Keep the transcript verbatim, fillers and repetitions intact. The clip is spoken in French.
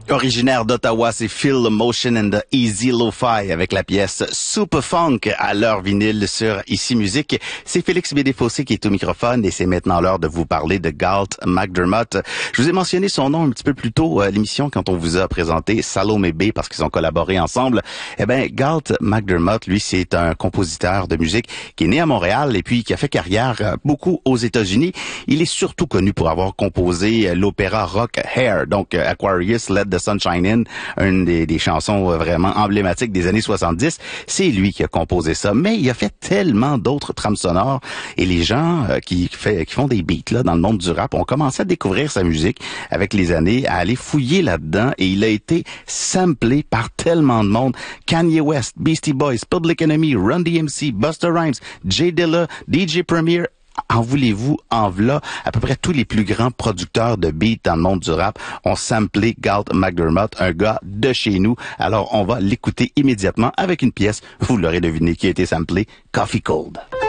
Originaire d'Ottawa, c'est Feel the Motion and the Easy Lo-Fi avec la pièce Super Funk à l'heure vinyle sur Ici Musique. C'est Félix Bédéfossé qui est au microphone et c'est maintenant l'heure de vous parler de Galt MacDermot. Je vous ai mentionné son nom un petit peu plus tôt à l'émission quand on vous a présenté Salome B parce qu'ils ont collaboré ensemble. Eh ben, Galt MacDermot, lui, c'est un compositeur de musique qui est né à Montréal et puis qui a fait carrière beaucoup aux États-Unis. Il est surtout connu pour avoir composé l'opéra rock Hair, donc Aquarius, Let the Sunshine In, une des, des chansons vraiment emblématiques des années soixante-dix. C'est lui qui a composé ça, mais il a fait tellement d'autres trames sonores et les gens euh, qui, fait, qui font des beats là dans le monde du rap ont commencé à découvrir sa musique avec les années, à aller fouiller là-dedans et il a été samplé par tellement de monde. Kanye West, Beastie Boys, Public Enemy, Run D M C, Busta Rhymes, Jay Dilla, D J Premier. En voulez-vous, en v'là, à peu près tous les plus grands producteurs de beats dans le monde du rap ont samplé Galt MacDermot, un gars de chez nous. Alors, on va l'écouter immédiatement avec une pièce, vous l'aurez deviné, qui a été samplée, Coffee Cold.